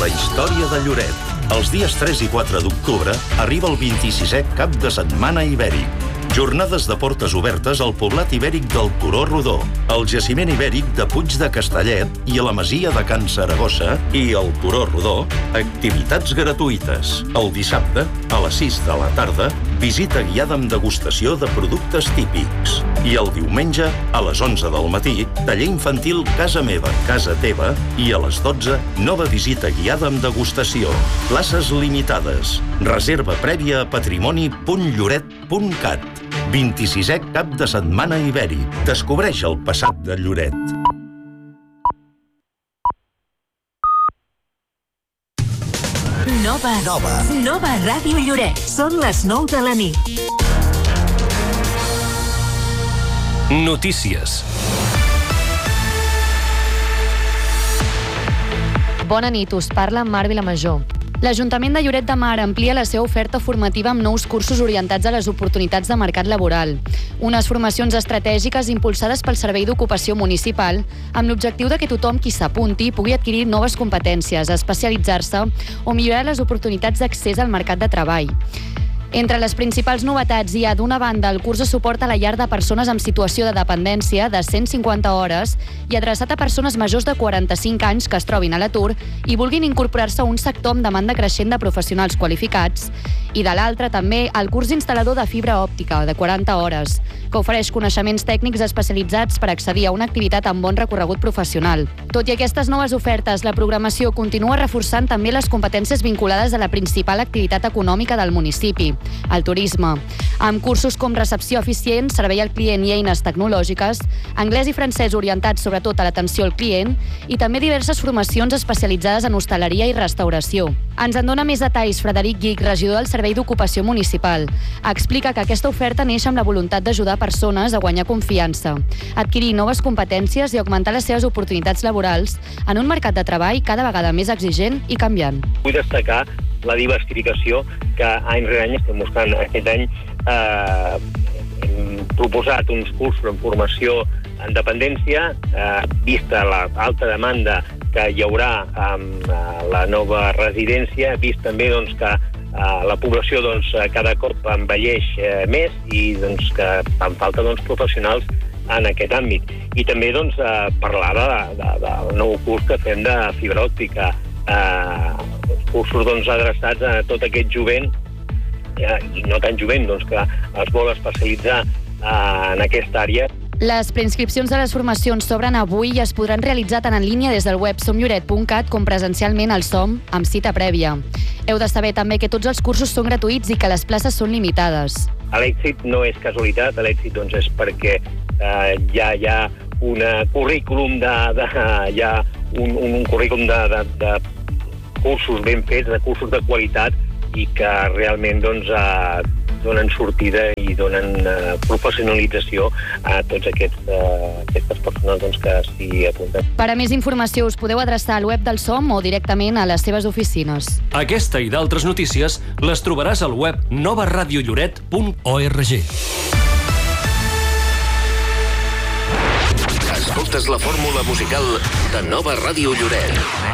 la història de Lloret. Els dies 3 i 4 d'octubre arriba el 26è Cap de Setmana Ibèric. Jornades de portes obertes al poblat ibèric del Turó Rodó, al jaciment ibèric de Puig de Castellet i a la masia de Can Saragossa i al Turó Rodó, activitats gratuïtes. El dissabte, a les 6 de la tarda, visita guiada amb degustació de productes típics. I el diumenge, a les 11 del matí, taller infantil Casa Meva, Casa Teva i a les 12, nova visita guiada amb degustació. Places limitades. Reserva prèvia a patrimoni.lloret.cat. 26è Cap de Setmana Ibèric. Descobreix el passat de Lloret. Nova Ràdio Lloret. Són les 9 de la nit. Notícies. Bona nit, us parla Mar Vilamajor. L'Ajuntament de Lloret de Mar amplia la seva oferta formativa amb nous cursos orientats a les oportunitats de mercat laboral. Unes formacions estratègiques impulsades pel Servei d'Ocupació Municipal amb l'objectiu de que tothom qui s'apunti pugui adquirir noves competències, especialitzar-se o millorar les oportunitats d'accés al mercat de treball. Entre les principals novetats hi ha, d'una banda, el curs de suport a la llar de persones amb situació de dependència de 150 hores i adreçat a persones majors de 45 anys que es trobin a l'atur i vulguin incorporar-se a un sector amb demanda creixent de professionals qualificats. I de l'altra, també, el curs instal·lador de fibra òptica de 40 hores, que ofereix coneixements tècnics especialitzats per accedir a una activitat amb bon recorregut professional. Tot i aquestes noves ofertes, la programació continua reforçant també les competències vinculades a la principal activitat econòmica del municipi, el turisme, amb cursos com recepció eficient, servei al client i eines tecnològiques, anglès i francès orientats sobretot a l'atenció al client i també diverses formacions especialitzades en hostaleria i restauració. Ens en dona més detalls Frederic Guich, regidor del Servei d'Ocupació Municipal. Explica que aquesta oferta neix amb la voluntat d'ajudar persones a guanyar confiança, adquirir noves competències i augmentar les seves oportunitats laborals en un mercat de treball cada vegada més exigent i canviant. Vull destacar la diversificació que any rere any estem buscant. Aquest any hem proposat uns cursos en formació en dependència, vista l'alta demanda que hi haurà amb la nova residència, vist també que la població cada cop envelleix més i que fan falta professionals en aquest àmbit. I també parlar del nou curs que fem de fibra òptica, cursos adreçats a tot aquest jovent, i no tan jovent, que es vol especialitzar en aquesta àrea. Les preinscripcions de les formacions s'obren avui i es podran realitzar tant en línia des del web somlloret.cat com presencialment al SOM amb cita prèvia. Heu de saber també que tots els cursos són gratuïts i que les places són limitades. L'èxit no és casualitat, l'èxit és perquè ja hi ha un currículum un currículum de cursos ben fets, de cursos de qualitat i que realment donen sortida i donen professionalització a tots aquestes persones que s'hi apunten. Per a més informació us podeu adreçar al web del SOM o directament a les seves oficines. Aquesta i d'altres notícies les trobaràs al web novaradiolloret.org. Escoltes la fórmula musical de Nova Ràdio Lloret.